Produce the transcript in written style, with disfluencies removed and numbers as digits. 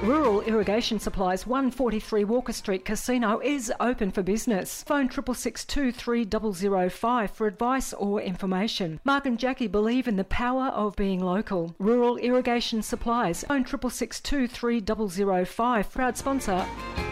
Rural Irrigation Supplies, 143 Walker Street Casino is open for business. Phone 662 3005 for advice or information. Mark and Jackie believe in the power of being local. Rural Irrigation Supplies, phone 662 3005. Proud sponsor.